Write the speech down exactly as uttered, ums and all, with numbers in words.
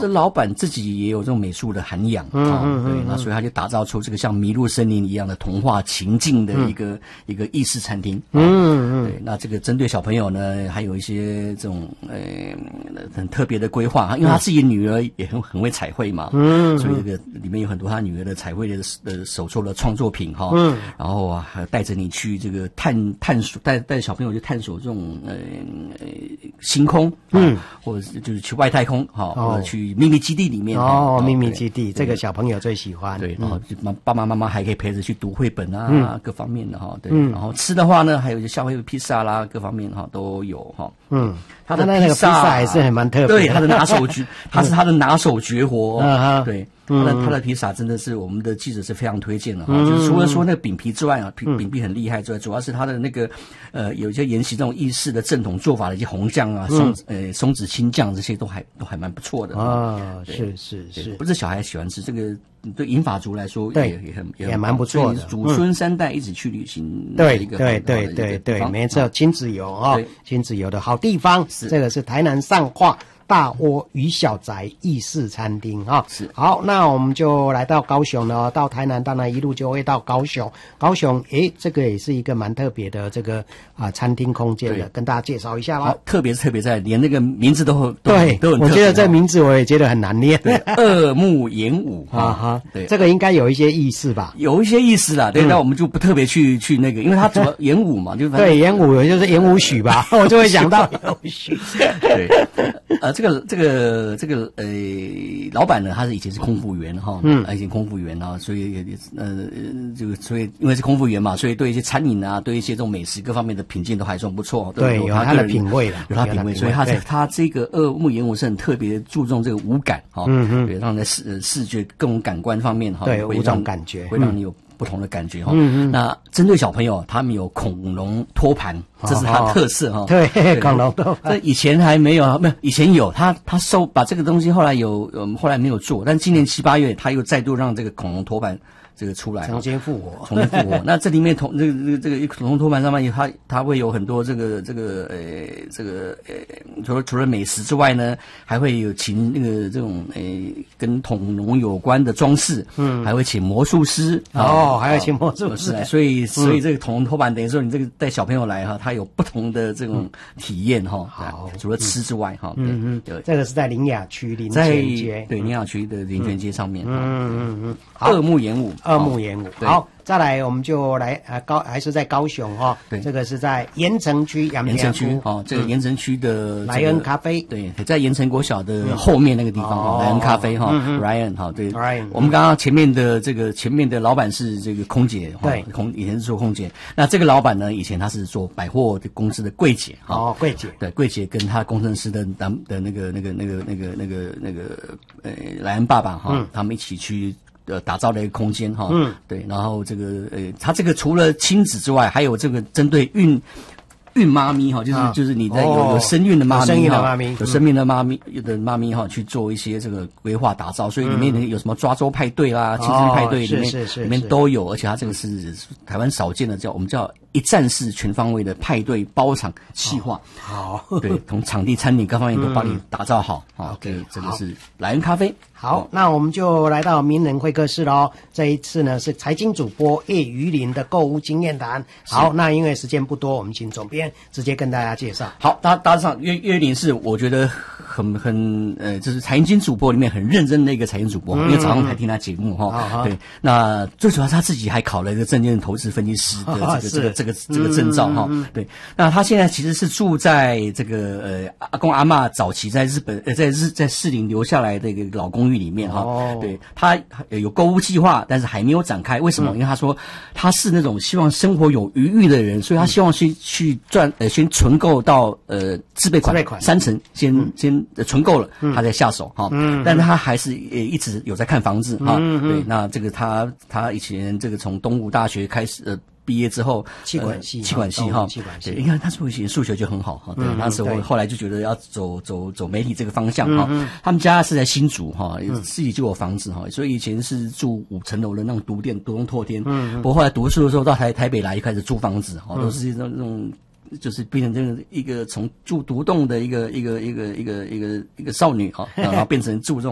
这老板自己也有这种美术的涵养，嗯嗯对，那所以他就打造出这个像迷路森林一样的童话情境的一个、嗯、一个意式餐厅，嗯嗯对，那这个针对小朋友呢，还有一些这种呃很特别的规划，因为他自己的女儿也很很会彩绘嘛，嗯，所以这个里面有很多他女儿的彩绘的的手做的创作品哈，嗯，然后啊还带着你去这个探探索，带带着小朋友去探索这种呃呃星空，嗯，或者就是去外太空哈，或者去秘密基地里面哦，秘密基地这个小朋友最喜欢， 对，然后爸爸妈妈妈还可以陪着去读绘本啊，嗯、各方面的哈，对，嗯、然后吃的话呢，还有一些消费披萨啦，各方面哈都有哈，嗯， 他的那个披萨还是很蛮特别的， 对，他的拿手绝，他是他的拿手绝活，嗯、对。他的他的披萨真的是我们的记者是非常推荐的哈，嗯、就是除了说那个饼皮之外啊，饼饼皮很厉害之外，主要是他的那个呃有一些沿袭这种意式的正统做法的一些红酱啊、松、嗯、呃松子青酱这些都还都还蛮不错的啊，是是是， 不是小孩喜欢吃这个。对银发族来说， 对也也很也蛮不错的， 祖孙三代一起去旅行， 对对对对对，没错，亲子游啊，亲子游的好地方，这个是台南上化大窝鱼小宅意式餐厅哈，是好，那我们就来到高雄了，到台南当然一路就会到高雄，高雄诶，这个也是一个蛮特别的这个啊餐厅空间的，跟大家介绍一下啦。 特别是特别在连那个名字都对， 都很我觉得这名字我也觉得很难念， 二目演武啊哈，对，这个应该有一些意思吧？ 有一些意思啦，对，那我们就不特别去去那个，因为它主要演武嘛，就对演武就是演武许吧，我就会想到演武许， 对，呃，这个这个。呃，这个呃，老板呢，他是以前是空服员哈，嗯，以前空服员哈，所以也呃，这个所以因为是空服员嘛，所以对一些餐饮啊，对一些这种美食各方面的品鉴都还算不错， 对，有他的品味了， 有他品味，所以他他这个二目演武是很特别注重这个五感哈，嗯嗯，对，让在视视觉各种感官方面哈， 对，五种感觉会让你有不同的感觉哈。嗯嗯。那针对小朋友，他们有恐龙托盘，这是它的特色哈。 哦、对，对恐龙托盘。 这以前还没有，没有以前有，他他收把这个东西后来有，嗯，后来没有做，但今年七八月他又再度让这个恐龙托盘这个出来， 重新复活， 重新复活。那这里面同这个这个这个恐龙托盘上面，它它会有很多这个这个呃这个呃除了除了美食之外呢，还会有请那个这种呃跟恐龙有关的装饰，嗯，还会请魔术师哦，还要请魔术师， 所以所以这个恐龙托盘等于说你这个带小朋友来哈，他有不同的这种体验哈。好，除了吃之外哈， 嗯嗯，对，这个是在林雅区林泉街， 对林雅区的林泉街上面， 嗯嗯嗯， 二目演武。 二目演武，好，再来我们就来呃高还是在高雄哈、哦， 对， 这个是在盐城区阳明盐城区哦，这个盐城区的莱恩咖啡， 对，在盐城国小的后面那个地方哈，莱恩咖啡哈 ，Ryan 哈，对 ，Ryan， 我们刚刚前面的这个前面的老板是这个空姐， 对， 空以前是做空姐，那这个老板呢，以前他是做百货的公司的柜姐哈， 哦，柜姐， 对，柜姐跟他工程师的男的那个那个那个那个那个那个呃莱恩爸爸哈，他们一起去。呃，打造的一个空间哈，嗯，对，然后这个呃，它这个除了亲子之外，还有这个针对孕孕妈咪哈，就是、啊、就是你在有、哦、有生孕的妈咪哈， 生孕的妈咪， 有生命的妈咪的妈咪哈，去做一些这个规划打造，所以里面有什么抓周派对啦、亲生派对里面、 哦、是是是里面都有，而且它这个是台湾少见的，叫我们叫一站式全方位的派对包场企划， 好， 对，从场地、餐饮各方面都帮你打造好啊。OK，、嗯、这个是莱恩咖啡。 好，那我们就来到名人会客室喽。这一次呢是财经主播叶于林的购物经验谈。好，那因为时间不多，我们请总编直接跟大家介绍。 好，大大致上叶叶于林是我觉得很很呃，就是财经主播里面很认真的一个财经主播，嗯、因为早上才听他节目哈。嗯、对，那最主要是他自己还考了一个证券投资分析师的这个、啊、这个这个这个证照哈。嗯、对，那他现在其实是住在这个呃阿公阿嬷早期在日本呃在日在士林留下来的一个老公寓里面哈。哦，对，他有购物计划，但是还没有展开。为什么？嗯、因为他说他是那种希望生活有余裕的人，所以他希望去去赚呃先存够到呃自备款三成，先、嗯、先存够了，他再下手哈。嗯，但是他还是呃一直有在看房子哈。嗯嗯、对，那这个他他以前这个从东吴大学开始呃。毕业之后， 气管系， 气管系哈， 气管系。 对，你看他以前数学就很好哈，对，那时候后来就觉得要走走走媒体这个方向哈。他们家是在新竹哈，自己就有房子哈，所以以前是住五层楼的那种独店，独栋透天。嗯，不过后来读书的时候到台台北来，就开始租房子哈，都是那种。就是变成这个一个从住独栋的一个一个一个一个一个一个少女哈，然后变成住这种。